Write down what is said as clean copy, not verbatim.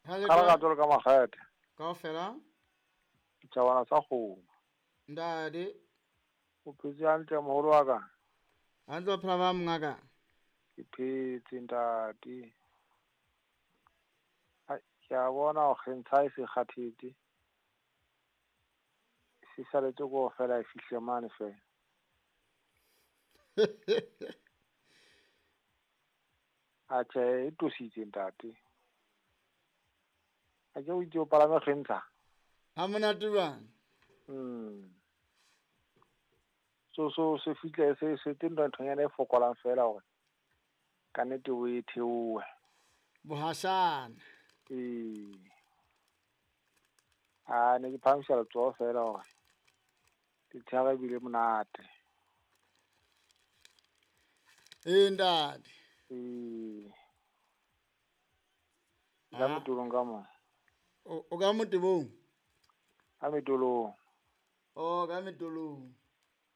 Ha le Ka ka lerato le ka makgethe. kaofela. Tjhabana sa kgomo. Ntate. O phetse hantle moholo wa ka. Ha ntse o phela ba mongaka. Ke phetse ntate. Ke a bona ho kgentsha e se kgathetse. Se saletse ko fela e fihle mane fela. Atjhe e tositse ntate. A ke o itse o palame kgentsha. Ha monate jwang? So se fihle se teng nthonyana e fokolang fela hore ka nnete o e theohe. Bohashana. Ne ke phamisa letsoho fela hore ditshaba ebile monate. Ntate. Ka metulong ka moo. O ka motebong? Ka metulong. Ka metulong.